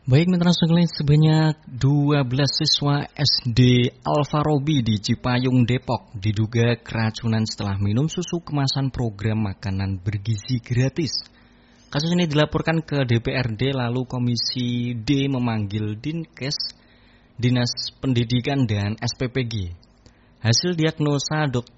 Baik mitra sekalian, sebanyak 12 siswa SD Al-Farabi di Cipayung, Depok diduga keracunan setelah minum susu kemasan program makanan bergizi gratis. Kasus ini dilaporkan ke DPRD, lalu Komisi D memanggil Dinkes, Dinas Pendidikan dan SPPG. Hasil diagnosa Dr.